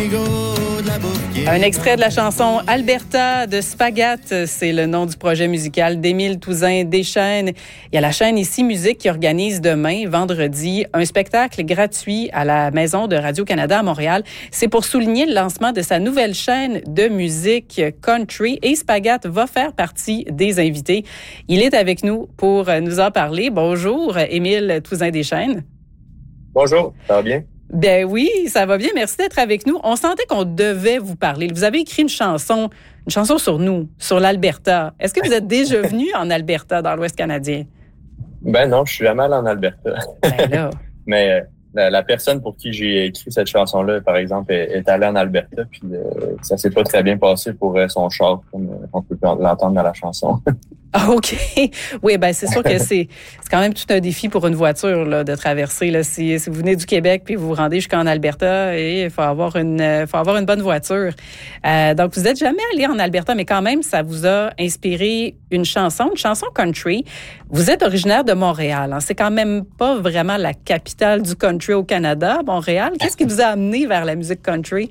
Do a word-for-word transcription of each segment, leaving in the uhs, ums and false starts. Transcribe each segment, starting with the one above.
Un extrait de la chanson Alberta de Spagat, c'est le nom du projet musical d'Émile Touzin Deschênes. Il y a la chaîne Ici Musique qui organise demain, vendredi, un spectacle gratuit à la Maison de Radio-Canada à Montréal. C'est pour souligner le lancement de sa nouvelle chaîne de musique country et Spagat va faire partie des invités. Il est avec nous pour nous en parler. Bonjour, Émile Touzin Deschênes. Bonjour, ça va bien? Ben oui, ça va bien. Merci d'être avec nous. On sentait qu'on devait vous parler. Vous avez écrit une chanson, une chanson sur nous, sur l'Alberta. Est-ce que vous êtes déjà venu en Alberta, dans l'Ouest canadien? Ben non, je suis jamais allé en Alberta. Ben là. Mais la, la personne pour qui j'ai écrit cette chanson-là, par exemple, est, est allée en Alberta, puis euh, ça s'est pas très bien passé pour euh, son char, comme euh, on peut l'entendre dans la chanson. Ah, OK. Oui, ben c'est sûr que c'est c'est quand même tout un défi pour une voiture là, de traverser. Là. Si, si vous venez du Québec puis vous vous rendez jusqu'en Alberta, il faut avoir une faut avoir une bonne voiture. Euh, donc, vous n'êtes jamais allé en Alberta, mais quand même, ça vous a inspiré une chanson, une chanson country. Vous êtes originaire de Montréal. Hein. C'est quand même pas vraiment la capitale du country au Canada, Montréal. Qu'est-ce qui vous a amené vers la musique country?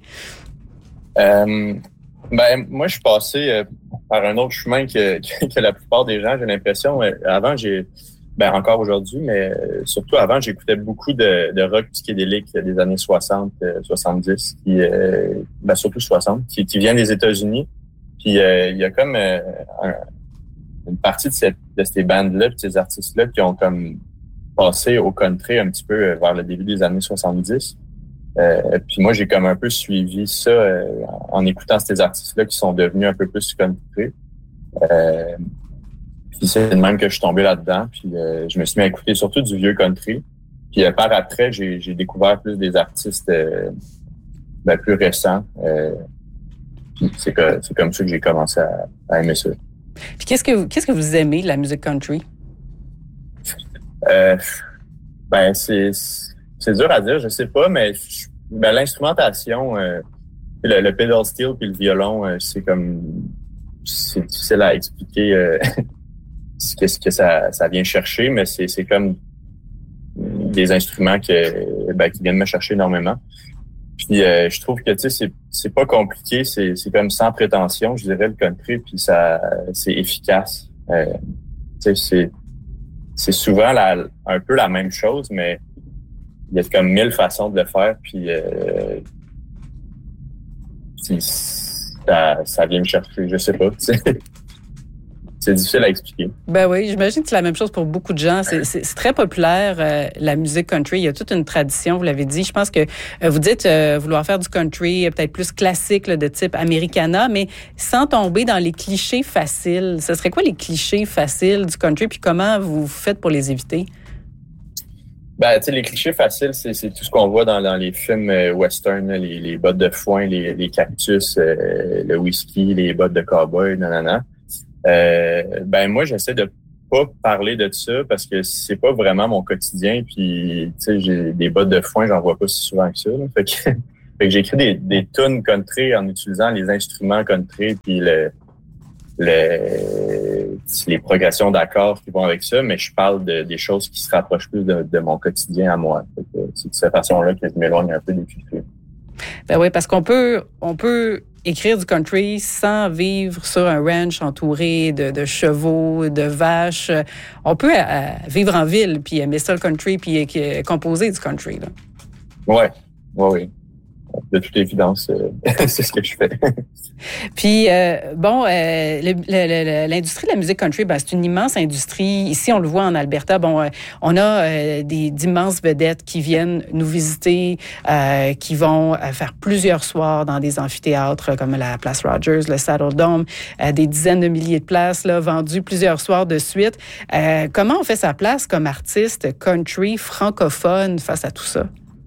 Euh, ben moi, je suis passé euh, par un autre chemin que, que, que la plupart des gens, j'ai l'impression. Avant, j'ai, ben encore aujourd'hui, mais euh, surtout avant, j'écoutais beaucoup de, de rock psychédélique des années soixante, soixante-dix, qui, euh, ben surtout soixante, qui, qui vient des États-Unis. Puis euh, il y a comme euh, un, une partie de, cette, de ces bandes-là, de ces artistes-là, qui ont comme passé au country un petit peu vers le début des années soixante-dix. Euh, puis moi, j'ai comme un peu suivi ça euh, en écoutant ces artistes-là qui sont devenus un peu plus country. Euh, puis c'est de même que je suis tombé là-dedans. Puis euh, je me suis mis à écouter surtout du vieux country. Puis euh, par après, j'ai, j'ai découvert plus des artistes euh, ben, plus récents. Euh, puis c'est, que, c'est comme ça que j'ai commencé à, à aimer ça. Puis qu'est-ce que, qu'est-ce que vous aimez de la musique country? Euh, ben c'est... C'est dur à dire, je sais pas, mais ben, l'instrumentation, euh, le, le pedal steel puis le violon, euh, c'est comme c'est difficile à expliquer euh, ce que, ce que ça, ça vient chercher, mais c'est, c'est comme des instruments que, ben, qui viennent me chercher énormément. Puis euh, je trouve que tu sais, c'est, c'est pas compliqué, c'est, c'est comme sans prétention, je dirais le country, puis ça c'est efficace. Euh, tu sais, c'est, c'est souvent la, un peu la même chose, mais il y a comme mille façons de le faire, puis, euh, puis ça, ça vient me chercher, je sais pas. C'est difficile à expliquer. Ben oui, j'imagine que c'est la même chose pour beaucoup de gens. C'est, c'est, c'est très populaire, euh, la musique country. Il y a toute une tradition, vous l'avez dit. Je pense que euh, vous dites euh, vouloir faire du country euh, peut-être plus classique, là, de type Americana, mais sans tomber dans les clichés faciles. Ce serait quoi les clichés faciles du country, puis comment vous faites pour les éviter? Ben, tu sais, les clichés faciles, c'est, c'est tout ce qu'on voit dans, dans les films euh, western, les, les bottes de foin, les, les cactus, euh, le whisky, les bottes de cowboy, nanana. Euh, ben, moi, j'essaie de pas parler de ça parce que c'est pas vraiment mon quotidien. Puis, tu sais, j'ai des bottes de foin, j'en vois pas si souvent que ça. Là. Fait que, fait que j'écris des, des tunes country en utilisant les instruments country puis le, le les progressions d'accords qui vont avec ça, mais je parle de, des choses qui se rapprochent plus de, de mon quotidien à moi. C'est de cette façon-là que je m'éloigne un peu des clichés. Ben oui, parce qu'on peut, on peut écrire du country sans vivre sur un ranch entouré de, de chevaux, de vaches. On peut euh, vivre en ville puis aimer ça le country puis euh, composer du country. Là. Ouais, ouais, oui. De toute évidence, euh, c'est ce que je fais. Puis, euh, bon, euh, le, le, le, l'industrie de la musique country, ben, c'est une immense industrie. Ici, on le voit en Alberta. Bon, euh, on a euh, des, d'immenses vedettes qui viennent nous visiter, euh, qui vont euh, faire plusieurs soirs dans des amphithéâtres comme la Place Rogers, le Saddle Dome, euh, des dizaines de milliers de places là, vendues plusieurs soirs de suite. Euh, comment on fait sa place comme artiste country francophone face à tout ça?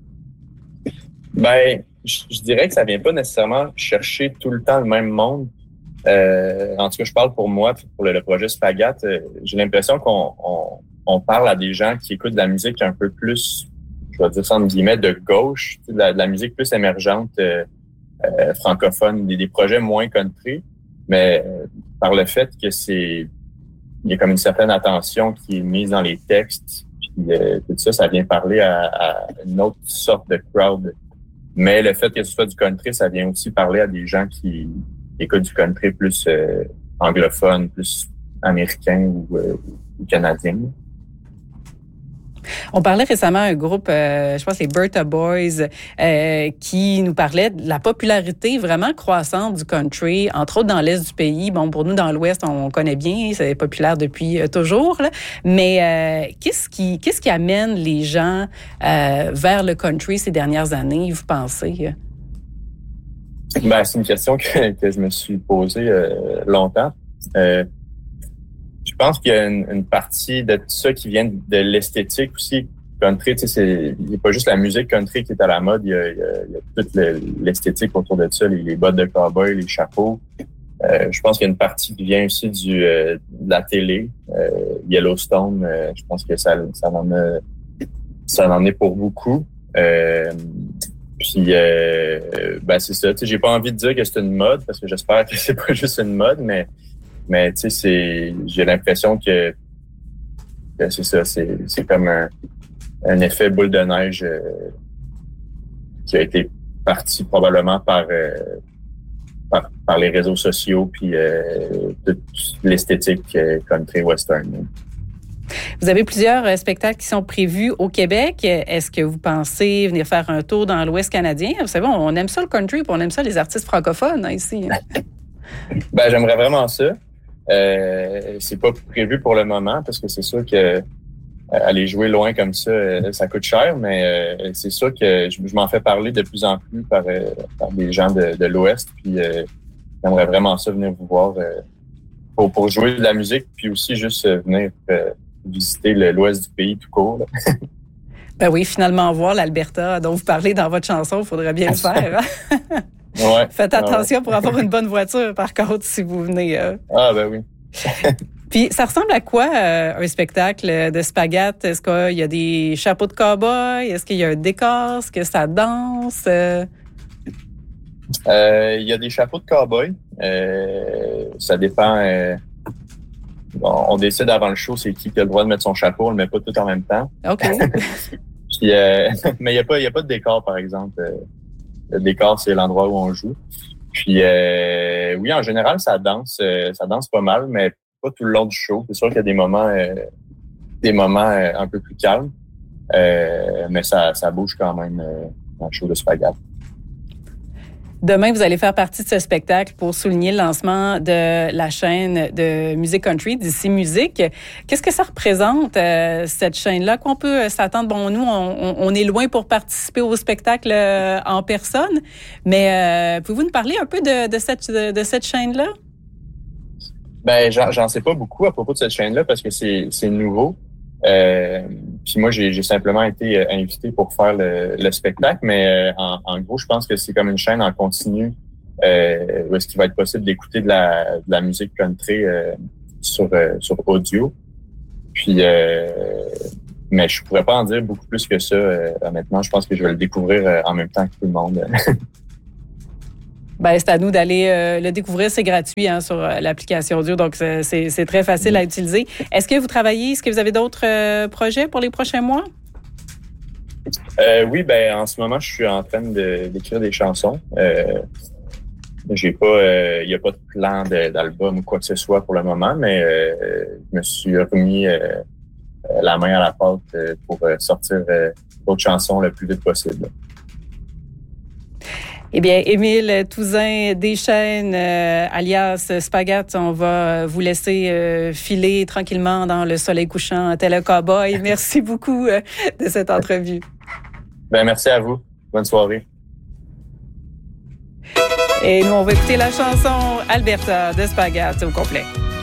Ben, je, je dirais que ça vient pas nécessairement chercher tout le temps le même monde. Euh, en tout cas, je parle pour moi, pour le, le projet Spagat. Euh, j'ai l'impression qu'on on, on parle à des gens qui écoutent de la musique un peu plus, je vais dire ça entre guillemets, de gauche, de la, de la musique plus émergente euh, euh, francophone, des, des projets moins country, mais euh, par le fait que c'est, il y a comme une certaine attention qui est mise dans les textes, puis euh, tout ça, ça vient parler à, à une autre sorte de crowd. Mais le fait que ce soit du country, ça vient aussi parler à des gens qui écoutent du country plus euh, anglophone, plus américain ou, euh, ou canadien. On parlait récemment à un groupe, euh, je pense les Bertha Boys, euh, qui nous parlait de la popularité vraiment croissante du country, entre autres dans l'est du pays. Bon, pour nous, dans l'ouest, on connaît bien, c'est populaire depuis euh, toujours. Là. Mais euh, qu'est-ce qui, qu'est-ce qui amène les gens euh, vers le country ces dernières années, vous pensez? Ben, c'est une question que, que je me suis posée euh, longtemps. Euh, Je pense qu'il y a une, une partie de tout ça qui vient de l'esthétique aussi. Country, tu sais, c'est, il n'y a pas juste la musique country qui est à la mode, il y a, il y a, il y a toute le, l'esthétique autour de ça, les, les bottes de cowboy, les chapeaux. Euh, je pense qu'il y a une partie qui vient aussi du euh, de la télé. Euh, Yellowstone, euh, je pense que ça, ça en a, ça en est pour beaucoup. Euh, puis, euh, ben c'est ça. Tu sais, j'ai pas envie de dire que c'est une mode parce que j'espère que c'est pas juste une mode, mais Mais tu sais, c'est, j'ai l'impression que, que c'est ça, c'est, c'est comme un, un effet boule de neige euh, qui a été parti probablement par, euh, par, par les réseaux sociaux puis euh, toute l'esthétique euh, country western. Vous avez plusieurs euh, spectacles qui sont prévus au Québec. Est-ce que vous pensez venir faire un tour dans l'Ouest canadien? Vous savez, on aime ça le country, puis on aime ça les artistes francophones hein, ici. Ben, j'aimerais vraiment ça. Euh, c'est pas prévu pour le moment parce que c'est sûr que euh, aller jouer loin comme ça, euh, ça coûte cher, mais euh, c'est sûr que je, je m'en fais parler de plus en plus par, euh, par des gens de, de l'Ouest. Puis euh, j'aimerais vraiment ça venir vous voir euh, pour, pour jouer de la musique, puis aussi juste euh, venir euh, visiter le, l'Ouest du pays tout court. Là. Ben oui, finalement voir l'Alberta dont vous parlez dans votre chanson, il faudrait bien le faire. Hein? Ouais, Faites attention ouais. pour avoir une bonne voiture, par contre, si vous venez. Euh... Ah, ben oui. Puis, ça ressemble à quoi, euh, un spectacle de Spaghats? Est-ce qu'il y a des chapeaux de cow-boy? Est-ce qu'il y a un décor? Est-ce que ça danse? Euh... Euh, il y a des chapeaux de cow-boy. Euh, ça dépend. Euh, bon, on décide avant le show, c'est qui qui a le droit de mettre son chapeau. On le met pas tout en même temps. OK. Puis, euh, mais il n'y a pas, il y a pas de décor, par exemple. Le décor, c'est l'endroit où on joue. Puis, euh, oui, en général, ça danse, euh, ça danse pas mal, mais pas tout le long du show. C'est sûr qu'il y a des moments, euh, des moments euh, un peu plus calmes, euh, mais ça, ça bouge quand même euh, dans le show de Spaghats. Demain, vous allez faire partie de ce spectacle pour souligner le lancement de la chaîne de musique country d'ici Musique. Qu'est-ce que ça représente, euh, cette chaîne-là? À quoi on peut s'attendre? Bon, nous, on, on est loin pour participer au spectacle euh, en personne, mais euh, pouvez-vous nous parler un peu de, de, cette, de, de cette chaîne-là? Ben, j'en, j'en sais pas beaucoup à propos de cette chaîne-là parce que c'est, c'est nouveau. Euh, puis moi, j'ai, j'ai simplement été euh, invité pour faire le, le spectacle, mais euh, en, en gros, je pense que c'est comme une chaîne en continu euh, où est-ce qu'il va être possible d'écouter de la, de la musique country euh, sur euh, sur audio. Puis, euh, mais je pourrais pas en dire beaucoup plus que ça. Euh, honnêtement, je pense que je vais le découvrir euh, en même temps que tout le monde. Ben, c'est à nous d'aller euh, le découvrir. C'est gratuit hein, sur euh, l'application audio, donc c'est, c'est, c'est très facile à utiliser. Est-ce que vous travaillez? Est-ce que vous avez d'autres euh, projets pour les prochains mois? Euh, oui, ben en ce moment, je suis en train de, d'écrire des chansons. Euh, j'ai pas, il euh, n'y a pas de plan de, d'album ou quoi que ce soit pour le moment, mais euh, je me suis remis euh, la main à la pâte euh, pour euh, sortir euh, d'autres chansons le plus vite possible. Eh bien, Émile Touzin Deschênes, euh, alias Spaghats, on va vous laisser euh, filer tranquillement dans le soleil couchant tel un cow-boy. Merci beaucoup euh, de cette entrevue. Ben, merci à vous. Bonne soirée. Et nous, on va écouter la chanson Alberta de Spaghats au complet.